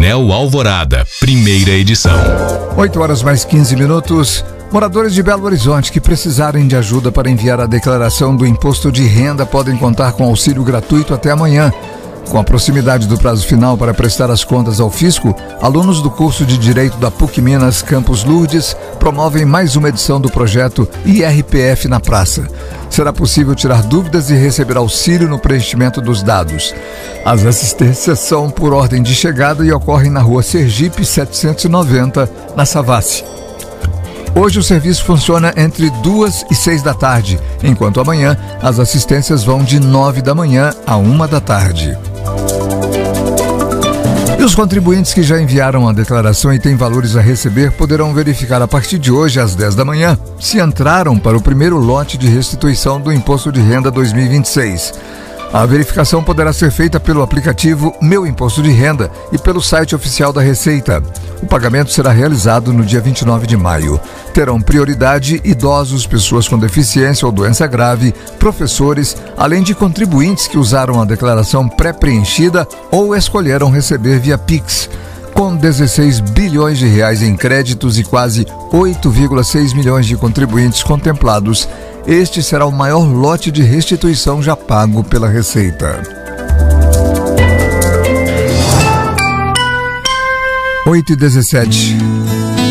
Anel Alvorada, primeira edição. 8h mais 15. Moradores de Belo Horizonte que precisarem de ajuda para enviar a declaração do imposto de renda podem contar com auxílio gratuito até amanhã. Com a proximidade do prazo final para prestar as contas ao fisco, alunos do curso de Direito da PUC Minas Campus Lourdes promovem mais uma edição do projeto IRPF na Praça. Será possível tirar dúvidas e receber auxílio no preenchimento dos dados. As assistências são por ordem de chegada e ocorrem na rua Sergipe 790, na Savassi. Hoje o serviço funciona entre 2 e 6 da tarde, enquanto amanhã as assistências vão de 9 da manhã a 1 da tarde. E os contribuintes que já enviaram a declaração e têm valores a receber poderão verificar a partir de hoje às 10 da manhã se entraram para o primeiro lote de restituição do Imposto de Renda 2026. A verificação poderá ser feita pelo aplicativo Meu Imposto de Renda e pelo site oficial da Receita. O pagamento será realizado no dia 29 de maio. Terão prioridade idosos, pessoas com deficiência ou doença grave, professores, além de contribuintes que usaram a declaração pré-preenchida ou escolheram receber via Pix. Com 16 bilhões de reais em créditos e quase 8,6 milhões de contribuintes contemplados, este será o maior lote de restituição já pago pela Receita. 8h17.